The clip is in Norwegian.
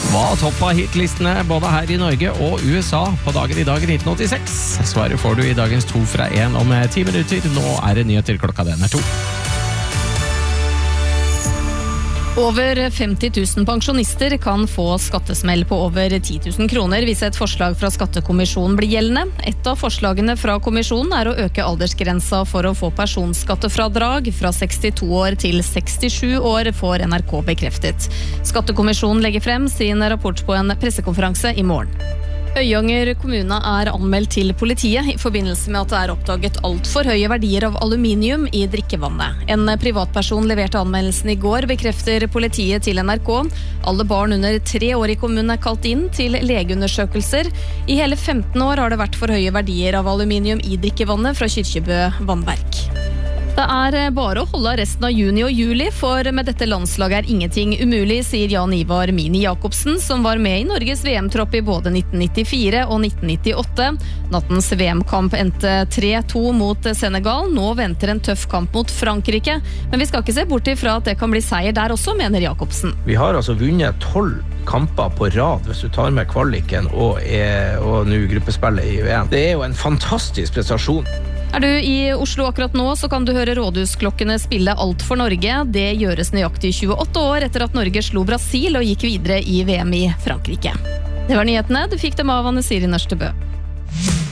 Hva toppa hitlistene både her i Norge og USA på dagen i dag 1986? Svaret får du i dagens 2 fra 1 om 10 minutter. Nå det nyheter klokka den 2. Over 50 000 pensjonister kan få skattesmell på over 10 000 kroner hvis et forslag fra Skattekommisjonen blir gjeldende. Et av forslagene fra kommisjonen å øke aldersgrensa for å få personskattefradrag fra 62 år til 67 år, får NRK bekreftet. Skattekommisjonen legger frem sin rapport på en pressekonferanse i morgen. Høyanger kommune anmeldt til politiet i forbindelse med at det oppdaget alt for høye verdier av aluminium i drikkevannet. En privatperson leverte anmeldelsen i går, bekrefter politiet til NRK. Alle barn under 3 år i kommunen kalt inn til legeundersøkelser. I hele 15 år har det vært for høye verdier av aluminium i drikkevannet fra Kyrkjebø vannverk. Det bare å holde resten av juni og juli, for med dette landslaget ingenting umulig, sier Jan Ivar Mini Jakobsen, som var med i Norges VM-tropp i både 1994 og 1998. Nattens VM-kamp endte 3-2 mot Senegal. Nå venter en tøff kamp mot Frankrike, men vi skal ikke se bort ifra at det kan bli seier der også, mener Jakobsen. Vi har altså vunnet 12 kamper på rad, hvis du tar med kvaliken og nå gruppespillet i VM. Det jo en fantastisk prestasjon. Du i Oslo akkurat nå, så kan du høre rådhusklokkene spille Alt for Norge. Det gjøres nøyaktig 28 år etter at Norge slo Brasil og gikk videre i VM i Frankrike. Det var nyhetene. Du fikk dem av Anne Siri Nørstebø.